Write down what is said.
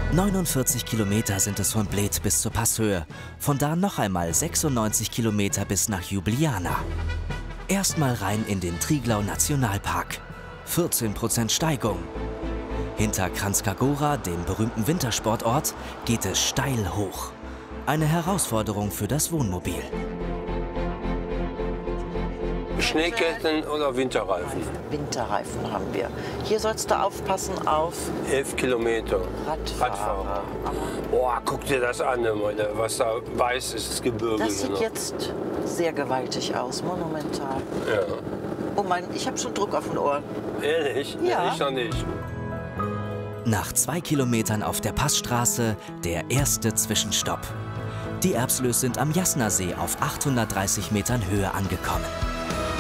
49 Kilometer sind es von Bled bis zur Passhöhe. Von da noch einmal 96 Kilometer bis nach Ljubljana. Erstmal rein in den Triglav Nationalpark. 14% Steigung. Hinter Kranjska Gora, dem berühmten Wintersportort, geht es steil hoch. Eine Herausforderung für das Wohnmobil. Schneeketten oder Winterreifen? Winterreifen haben wir. Hier sollst du aufpassen auf 11 Kilometer. Radfahrer. Boah, guck dir das an, Leute. Was da weiß ist, das Gebirge. Das sieht genau. jetzt sehr gewaltig aus, monumental. Ja. Oh Mann, ich habe schon Druck auf den Ohren. Ehrlich? Ja. Ich noch nicht. Nach 2 Kilometern auf der Passstraße der erste Zwischenstopp. Die Erbslös sind am Jasna-See auf 830 Metern Höhe angekommen.